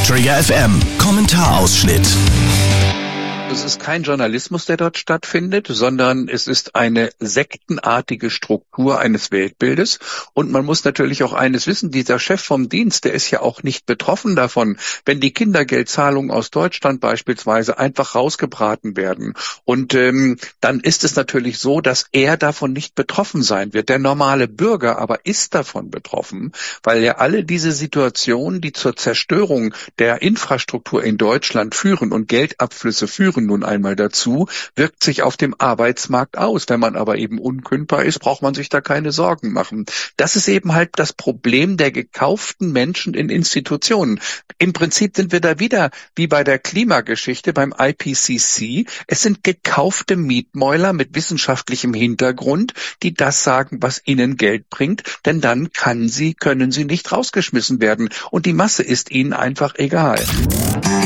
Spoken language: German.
Trigger FM Kommentarausschnitt. Es ist kein Journalismus, der dort stattfindet, sondern es ist eine sektenartige Struktur eines Weltbildes. Und man muss natürlich auch eines wissen, dieser Chef vom Dienst, der ist ja auch nicht betroffen davon, wenn die Kindergeldzahlungen aus Deutschland beispielsweise einfach rausgebraten werden. Und dann ist es natürlich so, dass er davon nicht betroffen sein wird. Der normale Bürger aber ist davon betroffen, weil ja alle diese Situationen, die zur Zerstörung der Infrastruktur in Deutschland führen und Geldabflüsse führen nun einmal dazu, wirkt sich auf dem Arbeitsmarkt aus. Wenn man aber eben unkündbar ist, braucht man sich da keine Sorgen machen. Das ist eben halt das Problem der gekauften Menschen in Institutionen. Im Prinzip sind wir da wieder wie bei der Klimageschichte beim IPCC. Es sind gekaufte Mietmäuler mit wissenschaftlichem Hintergrund, die das sagen, was ihnen Geld bringt, denn dann können sie nicht rausgeschmissen werden. Und die Masse ist ihnen einfach egal.